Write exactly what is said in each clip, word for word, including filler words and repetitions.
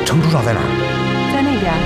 程组长在哪儿？ 在那边。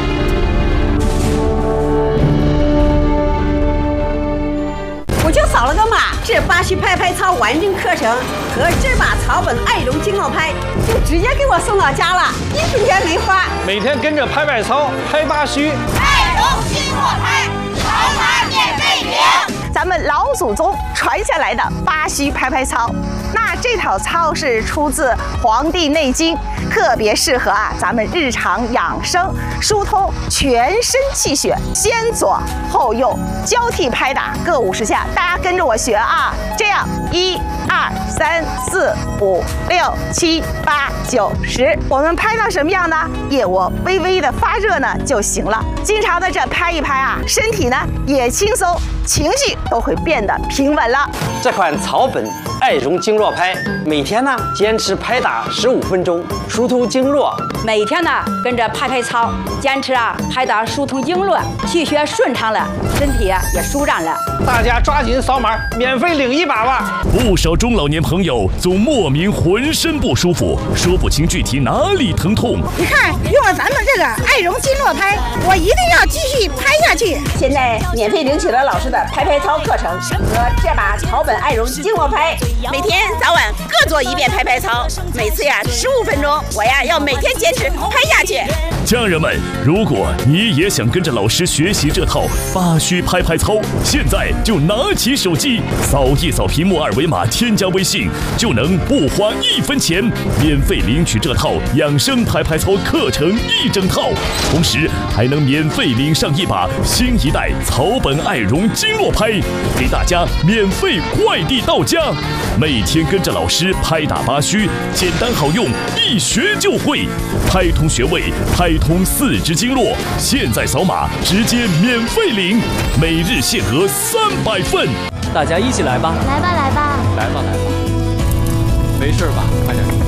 我就扫了个码，这巴西拍拍操完整课程和这把草本爱绒经络拍就直接给我送到家了，一分钱没花。 每天跟着拍拍操、拍八虚， 爱绒经络拍，草码免费领。 咱们老祖宗传下来的巴西拍拍操，那这套操是出自《黄帝内经》，特别适合啊咱们日常养生，疏通全身气血。先左后右交替拍打各五十下，大家跟着我学啊，这样一二三四五六七八九十，我们拍到什么样呢？腋窝微微的发热呢就行了。经常的这拍一拍啊，身体呢也轻松，情绪都会变得平稳了。 这款草本爱绒经络拍，每天呢坚持拍打十五分钟，疏通经络。 每天呢跟着拍拍操，坚持啊拍打疏通经络，气血顺畅了，身体啊也舒展了。 大家抓紧扫码，免费领一把吧！ 不少中老年朋友总莫名浑身不舒服，说不清具体哪里疼痛。 你看，用了咱们这个爱绒经络拍，我一定要继续拍下去。 现在免费领取了老师的拍拍操课程和这把草本爱绒经络拍， 每天早晚各做一遍拍拍操，每次呀十五分钟，我呀要每天坚持拍下去。 家人们，如果你也想跟着老师学习这套八虚拍拍操，现在就拿起手机扫一扫屏幕二维码，添加微信，就能不花一分钱免费领取这套养生拍拍操课程一整套，同时还能免费领上一把新一代草本爱绒经络拍，给大家免费快递到家。每天跟着老师拍打八虚，简单好用，一学就会，拍通穴位，拍通四肢经络。现在扫码直接免费领，每日限额三百份， 大家一起来吧！ 来吧来吧来吧来吧，没事吧？快点。